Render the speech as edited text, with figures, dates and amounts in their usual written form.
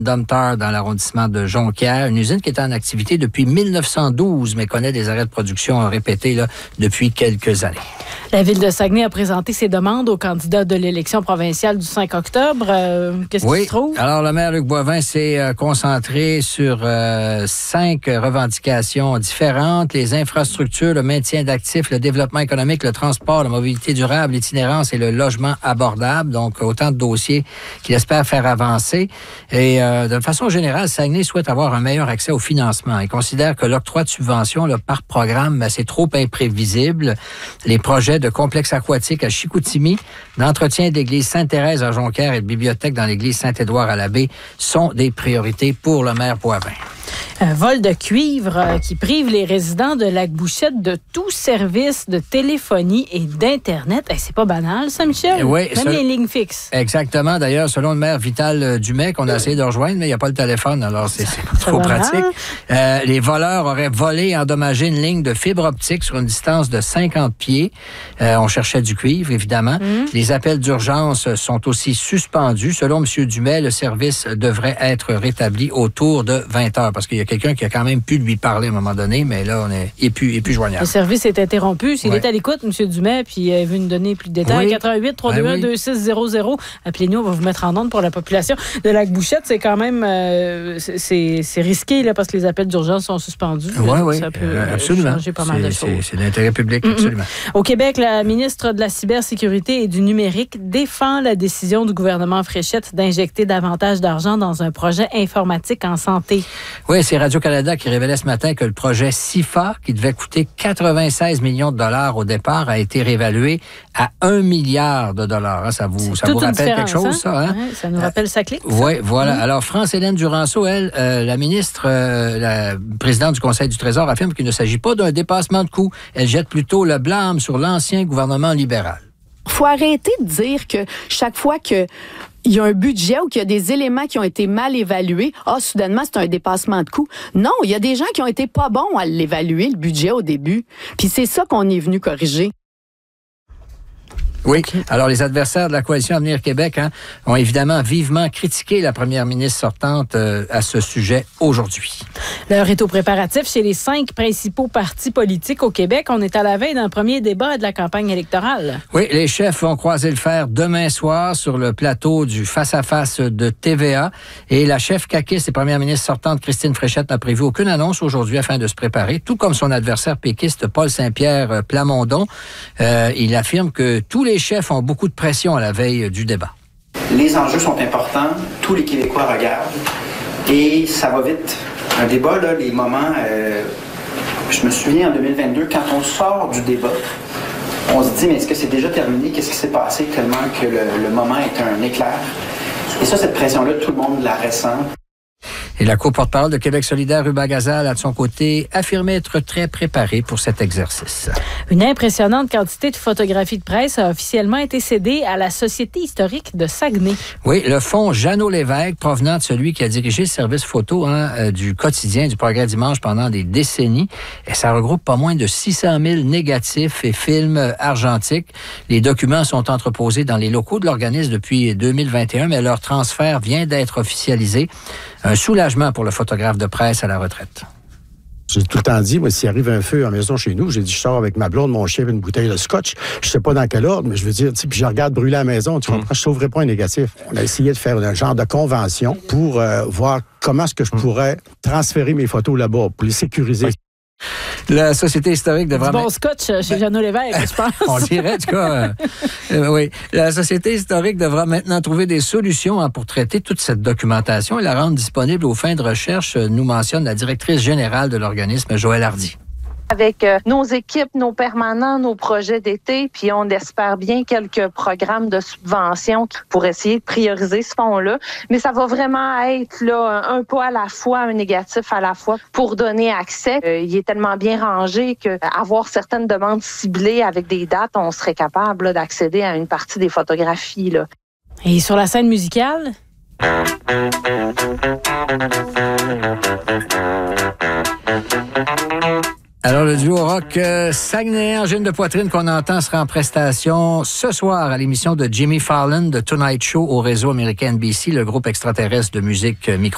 Domtar dans l'arrondissement de Jonquière, une usine qui est en activité depuis 1912, mais connaît des arrêts de production répétés là, depuis quelques années. La Ville de Saguenay a présenté ses demandes aux candidats de l'élection provinciale du 5 octobre. Qu'est-ce qui se trouve? Alors, le maire Luc Boivin s'est concentré sur 5 revendications différentes. Les infrastructures, le maintien d'actifs, le développement économique, le transport, la mobilité durable, l'itinérance et le logement abordable. Donc, autant de dossiers qu'il espère faire avancer. Et de façon générale, Saguenay souhaite avoir un meilleur accès au financement. Il considère que l'octroi de subventions là, par programme, c'est trop imprévisible. Les projets de complexe aquatique à Chicoutimi, d'entretien de l'église Sainte-Thérèse à Jonquière et de bibliothèque dans l'église Saint-Édouard à l'Abbé sont des priorités pour le maire Boivin. Un vol de cuivre qui prive les résidents de Lac-Bouchette de tout service de téléphonie et d'Internet. C'est pas banal, ça, Michel? Oui. Même les lignes fixes. Exactement. D'ailleurs, selon le maire Vital Dumais, qu'on a essayé de rejoindre, mais il n'y a pas le téléphone, alors c'est trop pratique. Les voleurs auraient volé et endommagé une ligne de fibre optique sur une distance de 50 pieds. On cherchait du cuivre, évidemment. Les appels d'urgence sont aussi suspendus. Selon M. Dumais, le service devrait être rétabli autour de 20 heures, parce qu'il y a quelqu'un qui a quand même pu lui parler à un moment donné, mais là, il n'est plus joignable. Le service est interrompu. S'il est à l'écoute, M. Dumais, puis il veut nous donner plus de détails, 88-321-2600. Appelez-nous, on va vous mettre en onde pour la population de Lac-Bouchette. C'est quand même c'est risqué là, parce que les appels d'urgence sont suspendus. Oui, ça peut absolument. changer pas mal de choses. C'est l'intérêt public, absolument. Au Québec, la ministre de la Cybersécurité et du Numérique défend la décision du gouvernement Fréchette d'injecter davantage d'argent dans un projet informatique en santé. Oui, c'est Radio-Canada qui révélait ce matin que le projet CIFA, qui devait coûter 96 millions de dollars au départ, a été réévalué à 1 milliard de dollars. Ça vous rappelle quelque chose, ça? Hein? Ouais, ça nous rappelle sa clique. Oui, voilà. Alors, France-Hélène Duranceau, elle, la ministre, la présidente du Conseil du Trésor, affirme qu'il ne s'agit pas d'un dépassement de coûts. Elle jette plutôt le blâme sur l'ancien gouvernement libéral. Il faut arrêter de dire que chaque fois qu'il y a un budget ou qu'il y a des éléments qui ont été mal évalués, soudainement, c'est un dépassement de coûts. Non, il y a des gens qui ont été pas bons à l'évaluer, le budget au début. Puis c'est ça qu'on est venu corriger. Oui. Okay. Alors, les adversaires de la coalition Avenir Québec ont évidemment vivement critiqué la première ministre sortante à ce sujet aujourd'hui. L'heure est aux préparatifs chez les 5 principaux partis politiques au Québec. On est à la veille d'un premier débat de la campagne électorale. Oui, les chefs vont croiser le fer demain soir sur le plateau du face-à-face de TVA. Et la chef caquiste et première ministre sortante Christine Fréchette n'a prévu aucune annonce aujourd'hui afin de se préparer, tout comme son adversaire péquiste Paul Saint-Pierre Plamondon. Il affirme que tous les chefs ont beaucoup de pression à la veille du débat. Les enjeux sont importants, tous les Québécois regardent et ça va vite. Un débat, là, les moments, je me souviens en 2022, quand on sort du débat, on se dit, mais est-ce que c'est déjà terminé? Qu'est-ce qui s'est passé tellement que le moment est un éclair? Et ça, cette pression-là, tout le monde la ressent. Et la co-porte-parole de Québec solidaire, Ruba Gazal, a de son côté affirmé être très préparée pour cet exercice. Une impressionnante quantité de photographies de presse a officiellement été cédée à la Société historique de Saguenay. Oui, le fonds Jeannot-Lévesque, provenant de celui qui a dirigé le service photo du quotidien du Progrès Dimanche pendant des décennies. Et ça regroupe pas moins de 600 000 négatifs et films argentiques. Les documents sont entreposés dans les locaux de l'organisme depuis 2021, mais leur transfert vient d'être officialisé. Un soulagement pour le photographe de presse à la retraite. J'ai tout le temps dit, moi, s'il arrive un feu à la maison chez nous, j'ai dit, je sors avec ma blonde, mon chien, une bouteille de scotch. Je sais pas dans quel ordre, mais je veux dire, puis je regarde brûler à la maison, tu comprends, je sauverai pas un négatif. On a essayé de faire un genre de convention pour voir comment est-ce que je pourrais transférer mes photos là-bas, pour les sécuriser. La Société historique devra... Du bon scotch chez Jeannot-Lévesque, je pense. On dirait, en tout cas. Oui. La Société historique devra maintenant trouver des solutions pour traiter toute cette documentation et la rendre disponible aux fins de recherche, nous mentionne la directrice générale de l'organisme, Joëlle Hardy. Avec nos équipes, nos permanents, nos projets d'été, puis on espère bien quelques programmes de subvention pour essayer de prioriser ce fonds-là. Mais ça va vraiment être là un pas à la fois, un négatif à la fois pour donner accès. Il est tellement bien rangé qu'avoir certaines demandes ciblées avec des dates, on serait capable là, d'accéder à une partie des photographies. Là. Et sur la scène musicale? Alors, le duo rock saguenayen, Gêne de poitrine qu'on entend sera en prestation ce soir à l'émission de Jimmy Fallon de Tonight Show au réseau américain NBC, le groupe extraterrestre de musique micro.